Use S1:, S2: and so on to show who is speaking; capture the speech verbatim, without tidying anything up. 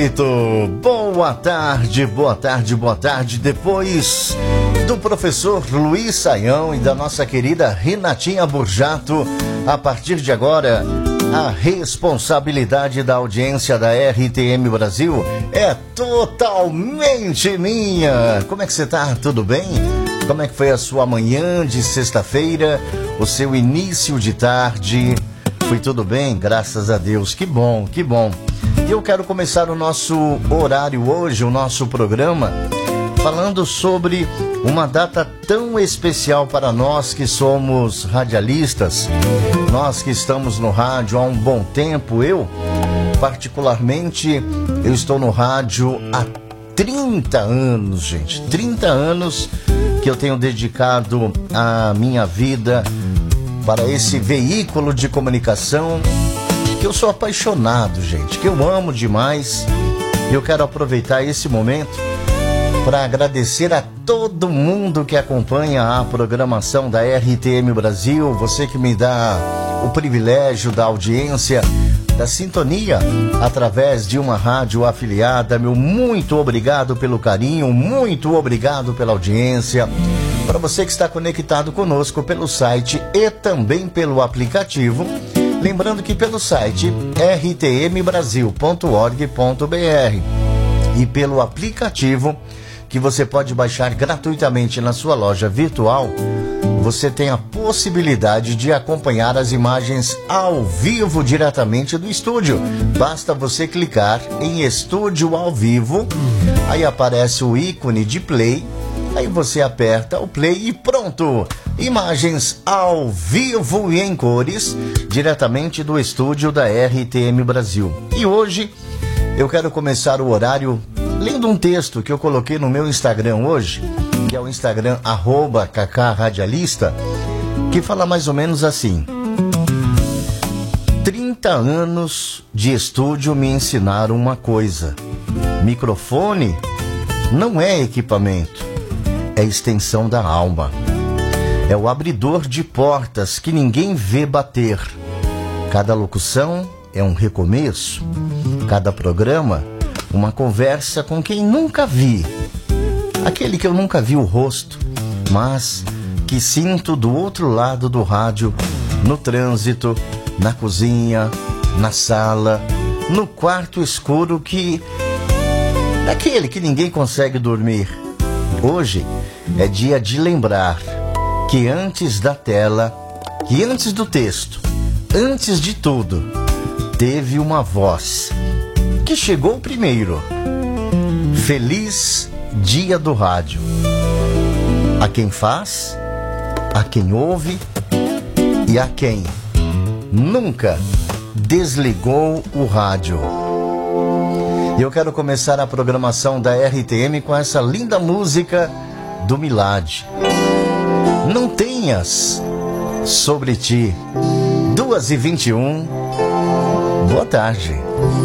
S1: Boa tarde, boa tarde, boa tarde. Depois do professor Luiz Saião e da nossa querida Renatinha Burjato, a partir de agora, a responsabilidade da audiência da R T M Brasil é totalmente minha. Como é que você tá? Tudo bem? Como é que foi a sua manhã de sexta-feira? O seu início de tarde? Foi tudo bem? Graças a Deus. Que bom, que bom. E eu quero começar o nosso horário hoje, o nosso programa, falando sobre uma data tão especial para nós que somos radialistas, nós que estamos no rádio há um bom tempo. Eu, particularmente, eu estou no rádio há trinta anos, gente, trinta anos que eu tenho dedicado a minha vida para esse veículo de comunicação que eu sou apaixonado, gente, que eu amo demais. E eu quero aproveitar esse momento para agradecer a todo mundo que acompanha a programação da R T M Brasil, você que me dá o privilégio da audiência, da sintonia através de uma rádio afiliada. Meu muito obrigado pelo carinho, muito obrigado pela audiência. Para você que está conectado conosco pelo site e também pelo aplicativo, lembrando que pelo site r t m brasil ponto org ponto b r e pelo aplicativo que você pode baixar gratuitamente na sua loja virtual, você tem a possibilidade de acompanhar as imagens ao vivo diretamente do estúdio. Basta você clicar em Estúdio ao Vivo, aí aparece o ícone de play, aí você aperta o play e pronto! Imagens ao vivo e em cores, diretamente do estúdio da R T M Brasil. E hoje eu quero começar o horário lendo um texto que eu coloquei no meu Instagram hoje, que é o Instagram arroba Kaká Radialista, que fala mais ou menos assim: trinta anos de estúdio me ensinaram uma coisa: microfone não é equipamento, é extensão da alma. É o abridor de portas que ninguém vê bater. Cada locução é um recomeço. Cada programa, uma conversa com quem nunca vi. Aquele que eu nunca vi o rosto, mas que sinto do outro lado do rádio, no trânsito, na cozinha, na sala, no quarto escuro que... aquele que ninguém consegue dormir. Hoje é dia de lembrar que antes da tela, que antes do texto, antes de tudo, teve uma voz que chegou primeiro. Feliz Dia do Rádio. A quem faz, a quem ouve e a quem nunca desligou o rádio. E eu quero começar a programação da R T M com essa linda música do Milad. Não tenhas sobre ti. Duas e vinte e um. Boa tarde.